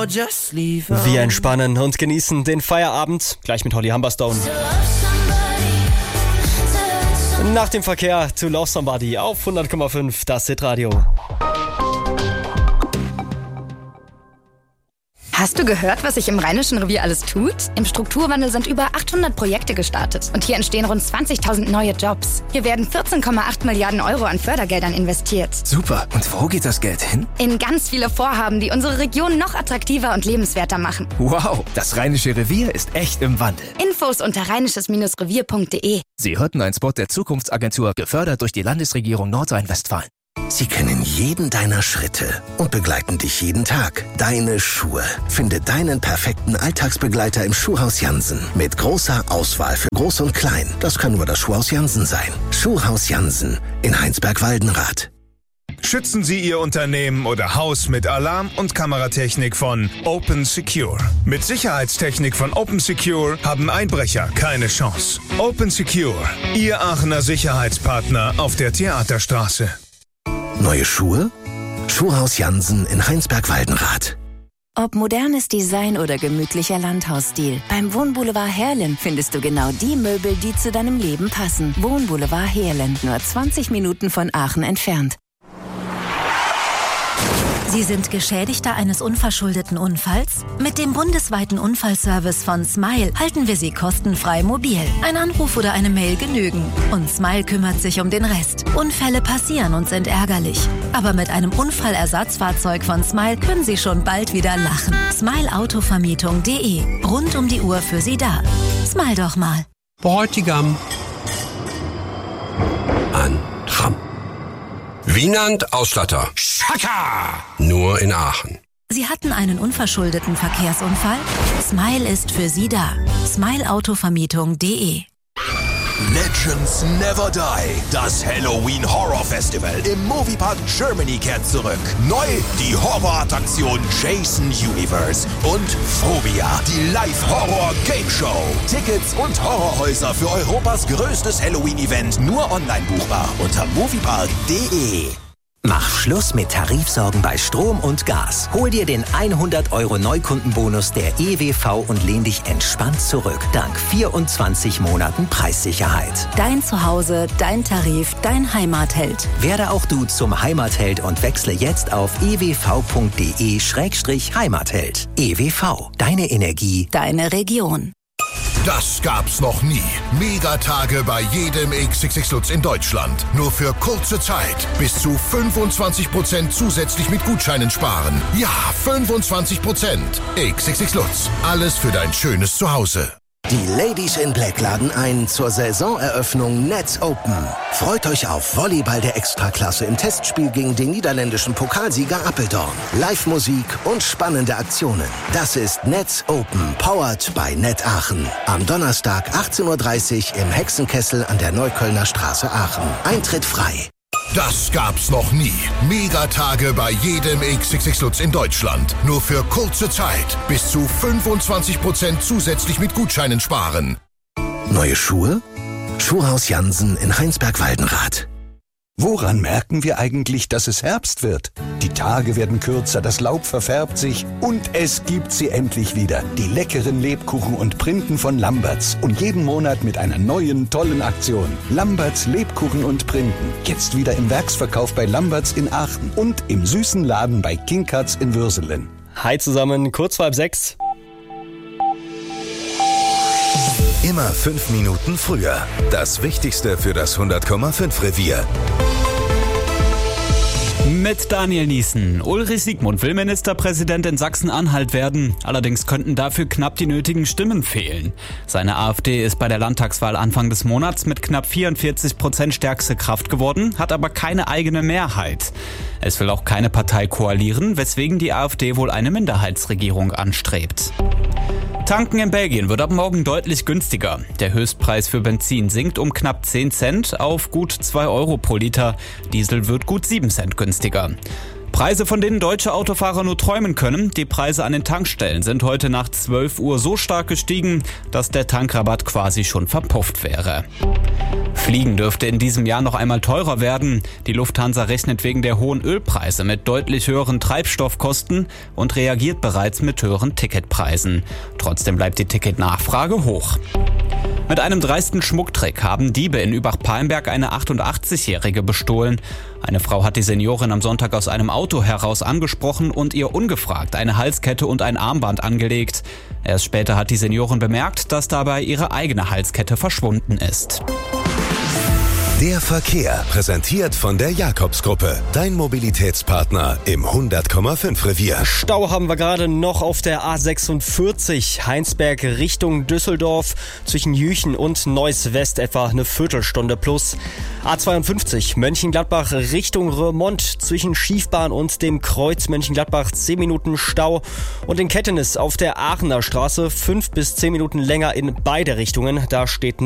Wir entspannen und genießen den Feierabend. Gleich mit Holly Humberstone. Nach dem Verkehr zu Love Somebody auf 100,5, das Hitradio. Hast du gehört, was sich im Rheinischen Revier alles tut? Im Strukturwandel sind über 800 Projekte gestartet und hier entstehen rund 20.000 neue Jobs. Hier werden 14,8 Milliarden Euro an Fördergeldern investiert. Super. Und wo geht das Geld hin? In ganz viele Vorhaben, die unsere Region noch attraktiver und lebenswerter machen. Wow, das Rheinische Revier ist echt im Wandel. Infos unter rheinisches-revier.de. Sie hörten einen Spot der Zukunftsagentur, gefördert durch die Landesregierung Nordrhein-Westfalen. Sie kennen jeden deiner Schritte und begleiten dich jeden Tag. Deine Schuhe. Finde deinen perfekten Alltagsbegleiter im Schuhhaus Jansen. Mit großer Auswahl für Groß und Klein. Das kann nur das Schuhhaus Jansen sein. Schuhhaus Jansen in Heinsberg-Waldenrath. Schützen Sie Ihr Unternehmen oder Haus mit Alarm- und Kameratechnik von Open Secure. Mit Sicherheitstechnik von Open Secure haben Einbrecher keine Chance. Open Secure, Ihr Aachener Sicherheitspartner auf der Theaterstraße. Neue Schuhe? Schuhhaus Jansen in Heinsberg-Waldenrath. Ob modernes Design oder gemütlicher Landhausstil, beim Wohnboulevard Heerlen findest du genau die Möbel, die zu deinem Leben passen. Wohnboulevard Heerlen, nur 20 Minuten von Aachen entfernt. Sie sind Geschädigter eines unverschuldeten Unfalls? Mit dem bundesweiten Unfallservice von Smile halten wir Sie kostenfrei mobil. Ein Anruf oder eine Mail genügen. Und Smile kümmert sich um den Rest. Unfälle passieren und sind ärgerlich. Aber mit einem Unfallersatzfahrzeug von Smile können Sie schon bald wieder lachen. Smileautovermietung.de. Rund um die Uhr für Sie da. Smile doch mal. Bräutigam. An Tram. Wienand Ausstatter. Schaka! Nur in Aachen. Sie hatten einen unverschuldeten Verkehrsunfall? Smile ist für Sie da. Smileautovermietung.de. Legends Never Die. Das Halloween Horror Festival im Moviepark Germany kehrt zurück. Neu die Horrorattraktion Jason Universe und Phobia, die Live-Horror-Game-Show. Tickets und Horrorhäuser für Europas größtes Halloween-Event nur online buchbar unter moviepark.de. Mach Schluss mit Tarifsorgen bei Strom und Gas. Hol dir den 100 € Neukundenbonus der EWV und lehn dich entspannt zurück. Dank 24 Monaten Preissicherheit. Dein Zuhause, dein Tarif, dein Heimatheld. Werde auch du zum Heimatheld und wechsle jetzt auf ewv.de/Heimatheld. EWV, deine Energie, deine Region. Das gab's noch nie. Megatage bei jedem XXX Lutz in Deutschland. Nur für kurze Zeit. Bis zu 25% zusätzlich mit Gutscheinen sparen. Ja, 25%. XXX Lutz. Alles für dein schönes Zuhause. Die Ladies in Black laden ein zur Saisoneröffnung Nets Open. Freut euch auf Volleyball der Extraklasse im Testspiel gegen den niederländischen Pokalsieger Apeldoorn. Live-Musik und spannende Aktionen. Das ist Nets Open, powered by Net Aachen. Am Donnerstag 18:30 Uhr im Hexenkessel an der Neuköllner Straße Aachen. Eintritt frei. Das gab's noch nie. Megatage bei jedem XXX Lutz in Deutschland. Nur für kurze Zeit. Bis zu 25% zusätzlich mit Gutscheinen sparen. Neue Schuhe? Schuhhaus Jansen in Heinsberg-Waldenrath. Woran merken wir eigentlich, dass es Herbst wird? Die Tage werden kürzer, das Laub verfärbt sich und es gibt sie endlich wieder. Die leckeren Lebkuchen und Printen von Lamberts. Und jeden Monat mit einer neuen, tollen Aktion. Lamberts Lebkuchen und Printen. Jetzt wieder im Werksverkauf bei Lamberts in Aachen und im süßen Laden bei King Cuts in Würselen. Hi zusammen, kurz vor 5:30. Immer 5 Minuten früher. Das Wichtigste für das 100,5 Revier. Mit Daniel Niesen. Ulrich Siegmund will Ministerpräsident in Sachsen-Anhalt werden. Allerdings könnten dafür knapp die nötigen Stimmen fehlen. Seine AfD ist bei der Landtagswahl Anfang des Monats mit knapp 44% stärkste Kraft geworden, hat aber keine eigene Mehrheit. Es will auch keine Partei koalieren, weswegen die AfD wohl eine Minderheitsregierung anstrebt. Tanken in Belgien wird ab morgen deutlich günstiger. Der Höchstpreis für Benzin sinkt um knapp 10 Cent auf gut 2 € pro Liter. Diesel wird gut 7 Cent günstiger. Preise, von denen deutsche Autofahrer nur träumen können. Die Preise an den Tankstellen sind heute nach 12 Uhr so stark gestiegen, dass der Tankrabatt quasi schon verpufft wäre. Fliegen dürfte in diesem Jahr noch einmal teurer werden. Die Lufthansa rechnet wegen der hohen Ölpreise mit deutlich höheren Treibstoffkosten und reagiert bereits mit höheren Ticketpreisen. Trotzdem bleibt die Ticketnachfrage hoch. Mit einem dreisten Schmucktrick haben Diebe in Übach-Palenberg eine 88-Jährige bestohlen. Eine Frau hat die Seniorin am Sonntag aus einem Auto heraus angesprochen und ihr ungefragt eine Halskette und ein Armband angelegt. Erst später hat die Seniorin bemerkt, dass dabei ihre eigene Halskette verschwunden ist. Der Verkehr, präsentiert von der Jakobs-Gruppe. Dein Mobilitätspartner im 100,5 Revier. Stau haben wir gerade noch auf der A46 Heinsberg Richtung Düsseldorf. Zwischen Jüchen und Neuss West etwa eine Viertelstunde plus. A52 Mönchengladbach Richtung Remont. Zwischen Schiefbahn und dem Kreuz Mönchengladbach 10 Minuten Stau. Und in Kettenis auf der Aachener Straße 5 bis 10 Minuten länger in beide Richtungen. Da steht